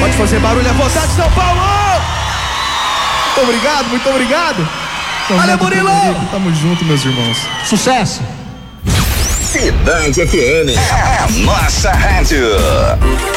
Pode fazer barulho à vontade, São Paulo! Muito obrigado, muito obrigado. Valeu, Murilo! Tamo junto, meus irmãos. Sucesso! Cidade FM, a nossa rádio.